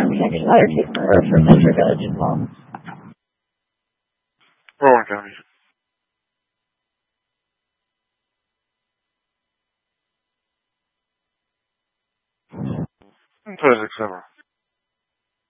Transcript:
protecting other people or for Metro Village as well. Rowan County. 26 Summer.